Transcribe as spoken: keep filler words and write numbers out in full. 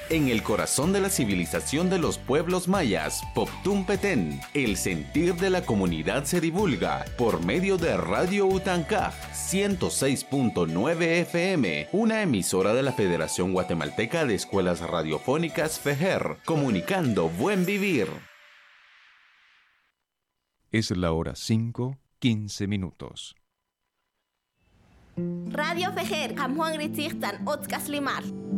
En el corazón de la civilización de los pueblos mayas, Poptún Petén, el sentir de la comunidad se divulga por medio de Radio Utancaj ciento seis punto nueve F M, una emisora de la Federación Guatemalteca de Escuelas Radiofónicas FEJER, comunicando buen vivir. Es la hora cinco, quince minutos. Radio FEJER, Juan Gritzirtan, Otkas Limar.